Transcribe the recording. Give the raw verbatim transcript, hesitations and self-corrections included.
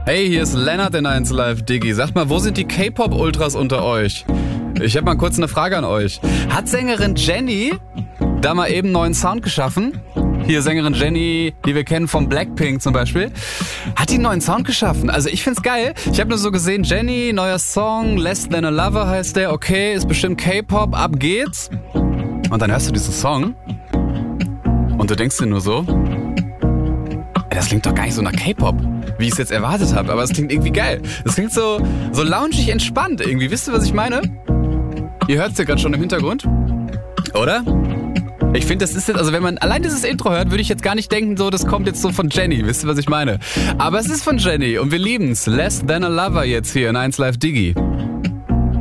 Hey, hier ist Lennart in eins Live Diggi. Sagt mal, wo sind die K-Pop-Ultras unter euch? Ich habe mal kurz eine Frage an euch. Hat Sängerin Jennie da mal eben einen neuen Sound geschaffen? Hier Sängerin Jennie, die wir kennen von Blackpink zum Beispiel. Hat die einen neuen Sound geschaffen? Also ich find's geil. Ich habe nur so gesehen, Jennie, neuer Song, Less Than a Lover heißt der. Okay, ist bestimmt K-Pop, ab geht's. Und dann hörst du diesen Song und du denkst dir nur so, ey, das klingt doch gar nicht so nach K-Pop, wie ich es jetzt erwartet habe. Aber es klingt irgendwie geil. Es klingt so, so loungig entspannt irgendwie. Wisst ihr, was ich meine? Ihr hört es ja gerade schon im Hintergrund. Oder? Ich finde, das ist jetzt, also wenn man allein dieses Intro hört, würde ich jetzt gar nicht denken, so, das kommt jetzt so von Jennie. Wisst ihr, was ich meine? Aber es ist von Jennie und wir lieben's. Less Than a Lover jetzt hier in eins Live Diggi.